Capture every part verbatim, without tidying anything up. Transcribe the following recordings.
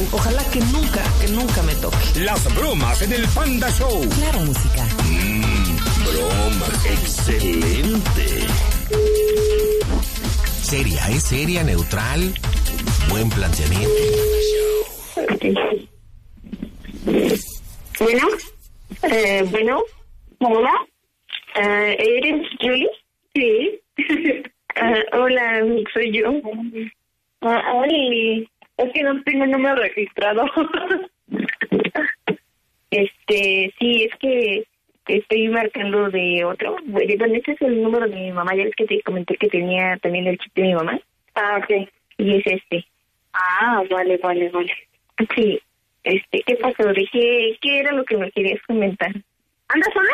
Show. Ojalá que nunca, que nunca me toque. Las bromas en el Panda Show. Claro, música. Mmm, broma. Excelente. Seria, ¿es seria, neutral? Buen planteamiento. Bueno, eh, bueno, hola, uh, ¿eres Julie? Sí. uh, hola, soy yo. Uh, Oli, es que no tengo el número registrado. este, sí, es que estoy marcando de otro. Bueno, este es el número de mi mamá. Ya ves que te comenté que tenía también el chip de mi mamá. Ah, ok. Y es este. Ah, vale, vale, vale. Sí. Este, ¿qué pasó? ¿De qué, qué era lo que me querías comentar? ¿Andas sola?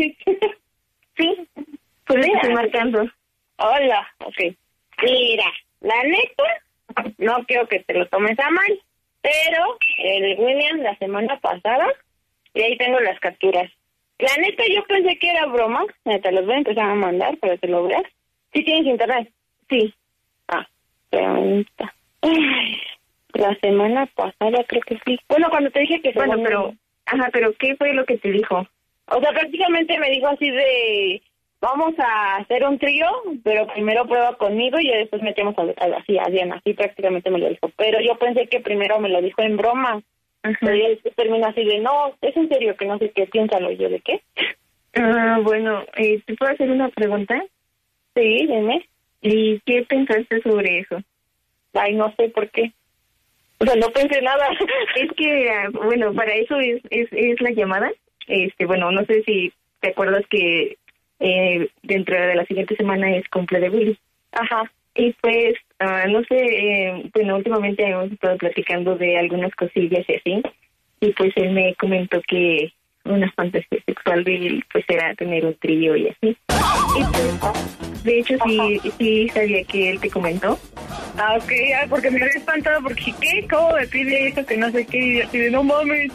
Sí, pues le estoy marcando. Hola, ok. Mira, la neta, no quiero que te lo tomes a mal, pero el William la semana pasada, y ahí tengo las capturas. La neta, yo pensé que era broma. Te los voy a empezar a mandar para que lo veas. ¿Sí tienes internet? Sí. Ah, pregunta. Ay. La semana pasada creo que sí. Bueno, cuando te dije que... Bueno, pero... Ajá, pero ¿qué fue lo que te dijo? O sea, prácticamente me dijo así de... Vamos a hacer un trío, pero primero prueba conmigo y después metemos a, a, así a Diana. Así prácticamente me lo dijo. Pero yo pensé que primero me lo dijo en broma. Ajá. Pero ya después terminó así de... No, es en serio que no sé qué, piénsalo. Y yo, ¿de qué? Ah, bueno, eh, ¿te puedo hacer una pregunta? Sí, dime. ¿Y qué pensaste sobre eso? Ay, no sé por qué. O sea, no pensé nada. Es que, uh, bueno, para eso es, es es la llamada. Este, bueno, no sé si te acuerdas que eh, dentro de la siguiente semana es cumple de Willy. Ajá. Y pues, uh, no sé, eh, bueno, últimamente hemos estado platicando de algunas cosillas y así. Y pues él me comentó que una fantasía sexual de él, pues era tener un trío y así. Y pues, de hecho, sí, sí sabía que él te comentó. Ah, ok, ah, porque me había espantado porque, ¿qué? ¿Cómo me pide eso? Que no sé qué, y así de, no mames.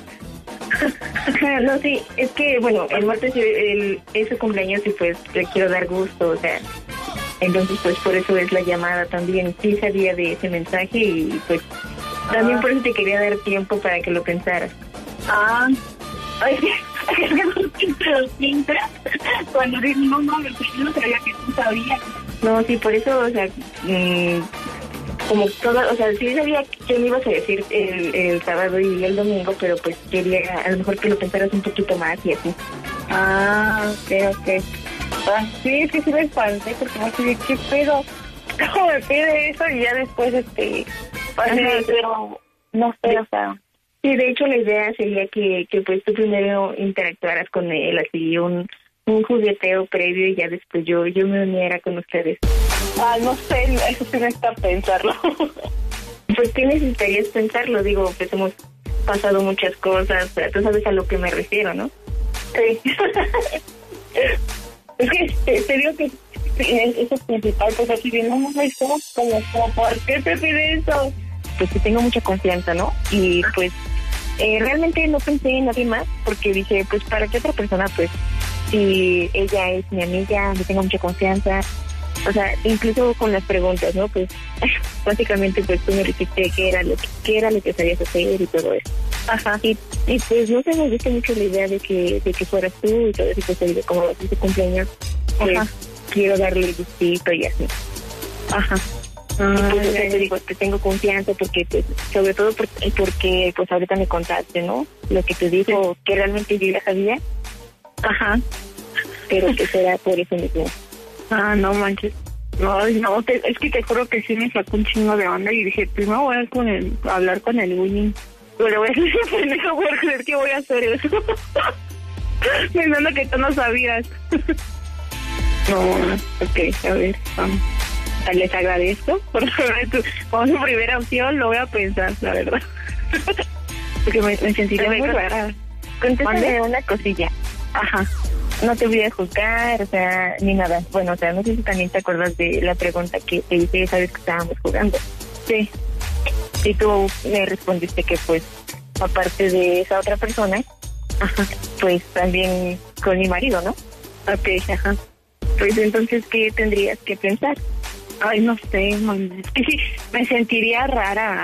No, sí, es que, bueno, el martes el, es su cumpleaños y pues le quiero dar gusto, o sea, entonces pues por eso es la llamada también. Sí sabía de ese mensaje y pues también ah. por eso te quería dar tiempo para que lo pensaras. Ah, ay, cuando dices, no mames, yo no sabía que tú sabías. No, sí, por eso, o sea, mmm, como todo, o sea, sí sabía que me ibas a decir el, el sábado y el domingo, pero pues quería a lo mejor que lo pensaras un poquito más y así. Ah, ok, ok. Ah, sí, es que sí me espanté porque me dije, ¿qué pedo? ¿Cómo me pide eso? Y ya después, este, pasé, pero no sé, o sea. Sí, de hecho la idea sería que, que pues tú primero interactuaras con él, así un... un jugueteo previo y ya después yo yo me uniera con ustedes. Ah, no sé, eso sí necesita pensarlo. Pues ¿qué necesitarías pensarlo? Digo, pues hemos pasado muchas cosas, pero tú sabes a lo que me refiero, ¿no? Sí. Es que te, te digo que eso es principal, pues así bien, no me como, como, ¿por qué te pide eso? Pues que tengo mucha confianza, ¿no? Y pues eh, realmente no pensé en nadie más, porque dije, pues para qué otra persona, pues si ella es mi amiga, le tengo mucha confianza, o sea, incluso con las preguntas, ¿no? Pues básicamente pues tú me dijiste qué era lo que, qué era lo que sabías hacer y todo eso. Ajá. Y, y pues no sé, me gusta mucho la idea de que de que fueras tú y todo eso, pues de como tu cumpleaños, pues ajá, quiero darle el gustito y así. Ajá. Ah, y pues, o sea, te digo, te tengo confianza porque, pues, sobre todo porque, porque, pues, ahorita me contaste, ¿no? Lo que te dijo, sí, que realmente yo ya sabía. Ajá. Pero que será por eso mismo. Ah, no manches. No, no, te, es que te juro que sí me sacó un chingo de onda y dije, primero voy a, con el, a hablar con el Winnie. Pero voy a decir, pendejo, voy a creer que voy a hacer eso. Pensando que tú no sabías. No, ok, a ver, vamos. Les agradezco por tu, como su primera opción, lo voy a pensar, la verdad. Porque me, me sentiría muy rara. Contéstame una cosilla. Ajá. No te voy a juzgar, o sea, ni nada. Bueno, o sea, no sé si también te acuerdas de la pregunta que te hice esa vez que estábamos jugando. Sí. Y tú me respondiste que, pues, aparte de esa otra persona, ajá, pues también con mi marido, ¿no? Ok, ajá. Pues entonces, ¿qué tendrías que pensar? Ay, no sé, man. Es que sí, me sentiría rara.